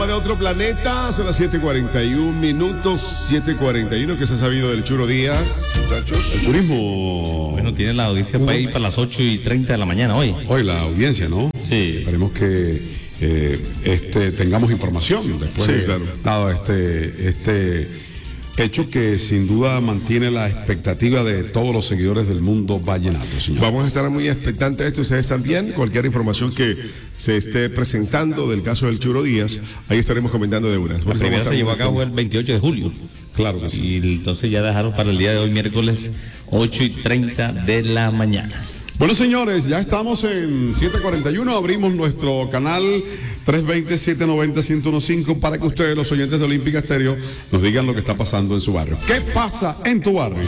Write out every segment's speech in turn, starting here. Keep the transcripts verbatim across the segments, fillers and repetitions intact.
De otro planeta, son las siete cuarenta y uno minutos, siete cuarenta y uno, que se ha sabido del Churo Díaz, muchachos. El turismo. Bueno, tiene la audiencia para ir para las ocho y treinta de la mañana hoy. Hoy la audiencia, ¿no? Sí. Esperemos que eh, este, tengamos información después Sí, de claro. dado este, este hecho que sin duda mantiene la expectativa de todos los seguidores del mundo vallenato, señor. Vamos a estar muy expectantes de esto, ustedes también. Cualquier información que se esté presentando del caso del Churo Díaz, ahí estaremos comentando de una. La primera se llevó a cabo el veintiocho de julio. Claro que sí. Y entonces ya dejaron para el día de hoy, miércoles, ocho y treinta de la mañana. Bueno, señores, ya estamos en siete cuarenta y uno, abrimos nuestro canal tres veinte, siete noventa, ciento quince para que ustedes, los oyentes de Olímpica Estéreo, nos digan lo que está pasando en su barrio. ¿Qué pasa en tu barrio?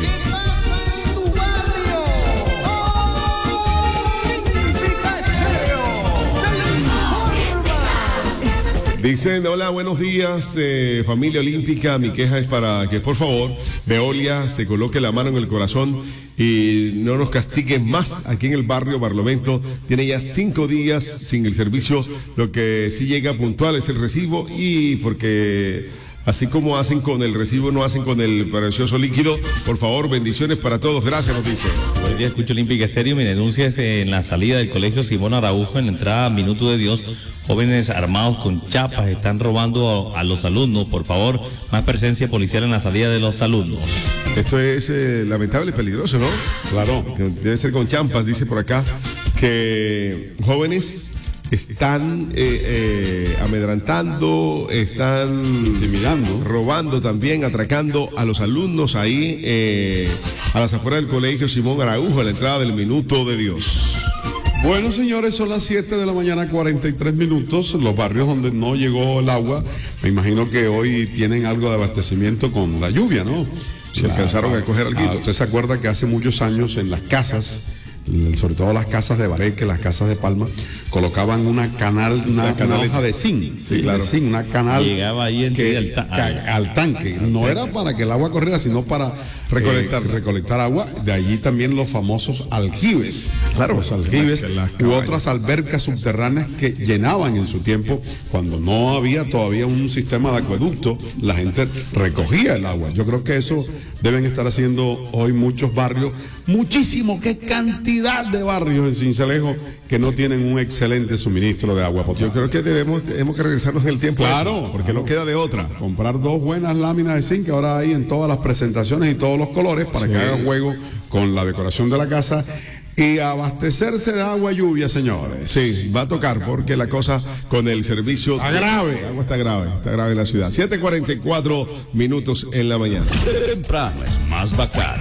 Dicen, hola, buenos días, eh, familia olímpica. Mi queja es para que, por favor, Veolia se coloque la mano en el corazón y no nos castigue más aquí en el barrio Barlovento. Tiene ya cinco días sin el servicio. Lo que sí llega puntual es el recibo, y porque así como hacen con el recibo, no hacen con el precioso líquido. Por favor, bendiciones para todos. Gracias, nos dice. Buen día, escucho Olímpica Serio. Mi denuncia es en la salida del colegio Simón Araujo, en la entrada a Minuto de Dios. Jóvenes armados con chapas están robando a, a los alumnos. Por favor, más presencia policial en la salida de los alumnos. Esto es eh, lamentable y peligroso, ¿no? Claro. Que debe ser con champas, dice por acá, que jóvenes están eh, eh, amedrantando, están Intimidando. robando también, atracando a los alumnos ahí eh, a las afueras del colegio Simón Araujo, a la entrada del Minuto de Dios. Bueno, señores, son las siete de la mañana, cuarenta y tres minutos. Los barrios donde no llegó el agua, me imagino que hoy tienen algo de abastecimiento con la lluvia, ¿no? Si alcanzaron a coger algo. Ah, ¿usted se acuerda que hace muchos años en las casas, sobre todo las casas de Bareque, las casas de Palma, colocaban una canal, una, Una canaleta. una hoja de zinc, Sí, claro. de zinc, una canal Llegaba ahí en que, sí al ta- que- al tanque. No era para que el agua corriera, sino para recolectar, eh, recolectar agua. De allí también los famosos aljibes. Claro, los aljibes las- las u cabañas. otras albercas subterráneas que llenaban en su tiempo cuando no había todavía un sistema de acueducto. La gente recogía el agua. Yo creo que eso deben estar haciendo hoy muchos barrios, muchísimo, qué cantidad de barrios en Sincelejo que no tienen un excelente suministro de agua potable. Yo creo que debemos, tenemos que regresarnos en el tiempo. a Claro, eso, porque claro. no queda de otra. Comprar dos buenas láminas de zinc que ahora hay en todas las presentaciones y todos los colores para Sí. que haga juego con la decoración de la casa y abastecerse de agua y lluvia, señores. Sí, va a tocar porque la cosa con el servicio Está grave. El agua está grave, está grave en la ciudad. siete cuarenta y cuatro minutos en la mañana. Temprano es más bacán.